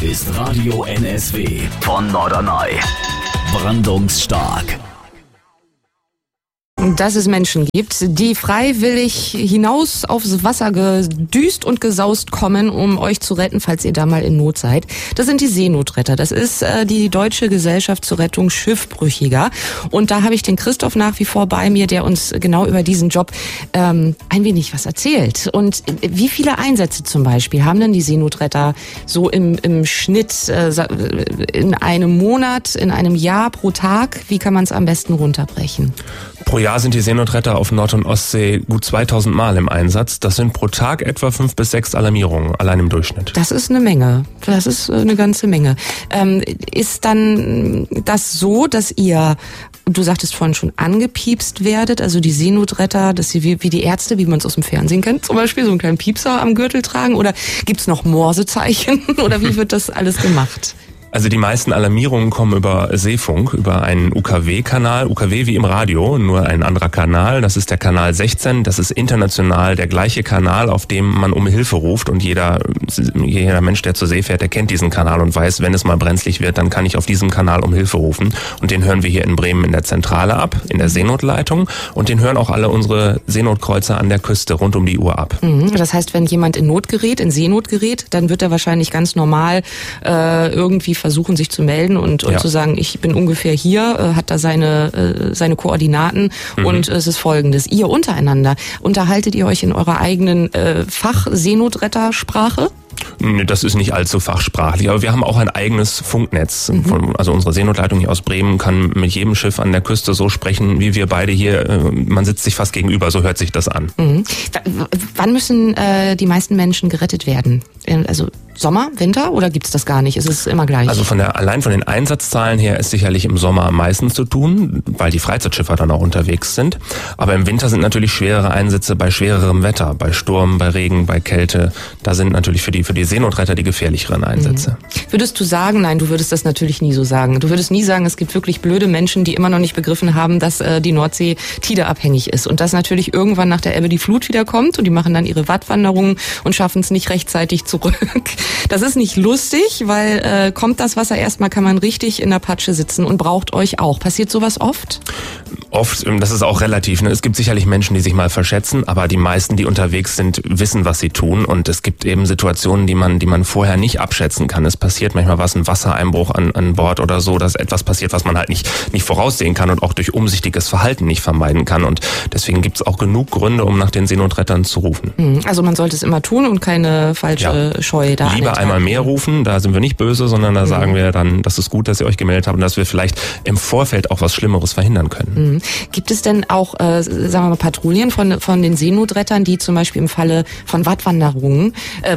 ist Radio NSW von Norderney. Brandungsstark. Dass es Menschen gibt, die freiwillig hinaus aufs Wasser gedüst und gesaust kommen, um euch zu retten, falls ihr da mal in Not seid. Das sind die Seenotretter. Das ist die Deutsche Gesellschaft zur Rettung Schiffbrüchiger. Und da habe ich den Christoph nach wie vor bei mir, der uns genau über diesen Job ein wenig was erzählt. Und wie viele Einsätze zum Beispiel haben denn die Seenotretter so im Schnitt in einem Monat, in einem Jahr pro Tag? Wie kann man es am besten runterbrechen? Pro Jahr sind die Seenotretter auf Nord- und Ostsee gut 2000 Mal im Einsatz. Das sind pro Tag etwa 5 bis 6 Alarmierungen, allein im Durchschnitt. Das ist eine Menge. Das ist eine ganze Menge. Ist dann das so, dass ihr, du sagtest vorhin schon, angepiepst werdet, also die Seenotretter, dass sie wie die Ärzte, wie man es aus dem Fernsehen kennt, zum Beispiel so einen kleinen Piepser am Gürtel tragen? Oder gibt's noch Morsezeichen? Oder wie wird das alles gemacht? Also die meisten Alarmierungen kommen über Seefunk, über einen UKW-Kanal, UKW wie im Radio, nur ein anderer Kanal. Das ist der Kanal 16, das ist international der gleiche Kanal, auf dem man um Hilfe ruft. Und jeder Mensch, der zur See fährt, der kennt diesen Kanal und weiß, wenn es mal brenzlig wird, dann kann ich auf diesem Kanal um Hilfe rufen. Und den hören wir hier in Bremen in der Zentrale ab, in der Seenotleitung. Und den hören auch alle unsere Seenotkreuzer an der Küste rund um die Uhr ab. Das heißt, wenn jemand in Not gerät, in Seenot gerät, dann wird er wahrscheinlich ganz normal irgendwie versuchen, sich zu melden und zu sagen, ich bin ungefähr hier, hat da seine Koordinaten und es ist Folgendes. Ihr untereinander, unterhaltet ihr euch in eurer eigenen Fach-Seenotrettersprache? Nee, das ist nicht allzu fachsprachlich, aber wir haben auch ein eigenes Funknetz. Also unsere Seenotleitung hier aus Bremen kann mit jedem Schiff an der Küste so sprechen, wie wir beide hier. Man sitzt sich fast gegenüber, so hört sich das an. Wann müssen die meisten Menschen gerettet werden? Also Sommer, Winter oder gibt's das gar nicht? Ist es immer gleich? Also allein von den Einsatzzahlen her ist sicherlich im Sommer am meisten zu tun, weil die Freizeitschiffer dann auch unterwegs sind. Aber im Winter sind natürlich schwerere Einsätze bei schwererem Wetter, bei Sturm, bei Regen, bei Kälte. Da sind natürlich für die Seenotretter die gefährlicheren Einsätze. Würdest du sagen, nein, du würdest das natürlich nie so sagen. Du würdest nie sagen, es gibt wirklich blöde Menschen, die immer noch nicht begriffen haben, dass die Nordsee tideabhängig ist und dass natürlich irgendwann nach der Ebbe die Flut wieder kommt und die machen dann ihre Wattwanderungen und schaffen es nicht rechtzeitig zurück. Das ist nicht lustig, weil kommt das Wasser erstmal, kann man richtig in der Patsche sitzen und braucht euch auch. Passiert sowas oft? Oft, das ist auch relativ. Ne? Es gibt sicherlich Menschen, die sich mal verschätzen, aber die meisten, die unterwegs sind, wissen, was sie tun. Und es gibt eben Situationen, die man vorher nicht abschätzen kann. Es passiert manchmal ein Wassereinbruch an Bord oder so, dass etwas passiert, was man halt nicht voraussehen kann und auch durch umsichtiges Verhalten nicht vermeiden kann. Und deswegen gibt es auch genug Gründe, um nach den Seenotrettern zu rufen. Also man sollte es immer tun und keine falsche Scheu da lieber einmal mehr rufen, da sind wir nicht böse, sondern da sagen wir dann, das ist gut, dass ihr euch gemeldet habt und dass wir vielleicht im Vorfeld auch was Schlimmeres verhindern können. Gibt es denn auch, sagen wir mal, Patrouillen von den Seenotrettern, die zum Beispiel im Falle von Wattwanderern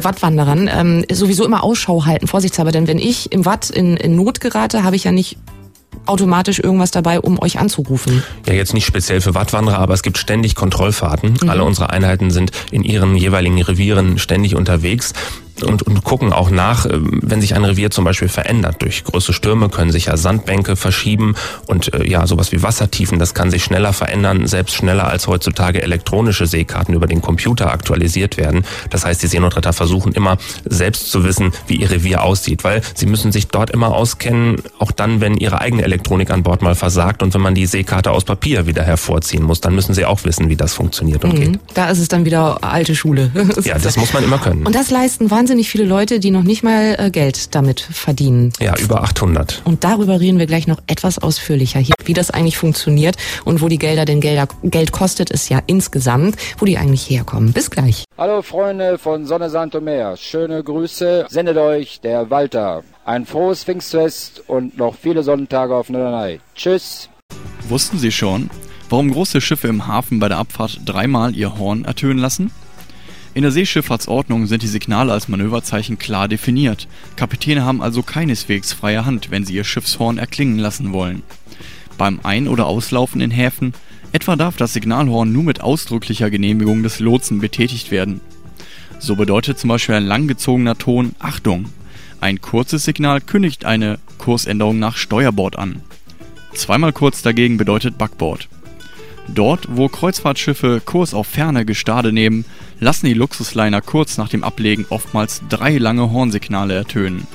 sowieso immer Ausschau halten, vorsichtshalber? Denn wenn ich im Watt in Not gerate, habe ich ja nicht automatisch irgendwas dabei, um euch anzurufen. Ja, jetzt nicht speziell für Wattwanderer, aber es gibt ständig Kontrollfahrten. Alle unsere Einheiten sind in ihren jeweiligen Revieren ständig unterwegs. Und gucken auch nach, wenn sich ein Revier zum Beispiel verändert. Durch große Stürme können sich ja Sandbänke verschieben und sowas wie Wassertiefen, das kann sich schneller verändern, selbst schneller als heutzutage elektronische Seekarten über den Computer aktualisiert werden. Das heißt, die Seenotretter versuchen immer selbst zu wissen, wie ihr Revier aussieht, weil sie müssen sich dort immer auskennen, auch dann, wenn ihre eigene Elektronik an Bord mal versagt und wenn man die Seekarte aus Papier wieder hervorziehen muss, dann müssen sie auch wissen, wie das funktioniert und geht. Da ist es dann wieder alte Schule. Ja, das muss man immer können. Und das leisten wahnsinnig viele Leute, die noch nicht mal Geld damit verdienen. Ja, über 800. Und darüber reden wir gleich noch etwas ausführlicher hier, wie das eigentlich funktioniert und wo die Gelder denn Geld kostet, ist ja insgesamt, wo die eigentlich herkommen. Bis gleich. Hallo Freunde von Sonne Santo Meer, schöne Grüße, sendet euch der Walter. Ein frohes Pfingstfest und noch viele Sonnentage auf Norderney. Tschüss. Wussten Sie schon, warum große Schiffe im Hafen bei der Abfahrt dreimal ihr Horn ertönen lassen? In der Seeschifffahrtsordnung sind die Signale als Manöverzeichen klar definiert. Kapitäne haben also keineswegs freie Hand, wenn sie ihr Schiffshorn erklingen lassen wollen. Beim Ein- oder Auslaufen in Häfen etwa darf das Signalhorn nur mit ausdrücklicher Genehmigung des Lotsen betätigt werden. So bedeutet zum Beispiel ein langgezogener Ton Achtung. Ein kurzes Signal kündigt eine Kursänderung nach Steuerbord an. Zweimal kurz dagegen bedeutet Backbord. Dort, wo Kreuzfahrtschiffe Kurs auf ferne Gestade nehmen, lassen die Luxusliner kurz nach dem Ablegen oftmals 3 lange Hornsignale ertönen.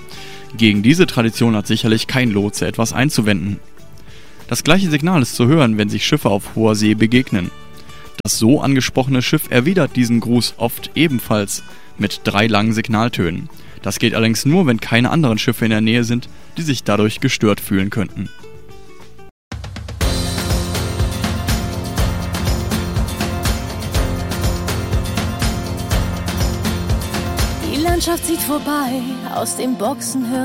Gegen diese Tradition hat sicherlich kein Lotse etwas einzuwenden. Das gleiche Signal ist zu hören, wenn sich Schiffe auf hoher See begegnen. Das so angesprochene Schiff erwidert diesen Gruß oft ebenfalls mit 3 langen Signaltönen. Das geht allerdings nur, wenn keine anderen Schiffe in der Nähe sind, die sich dadurch gestört fühlen könnten. Die Landschaft zieht vorbei, aus den Boxen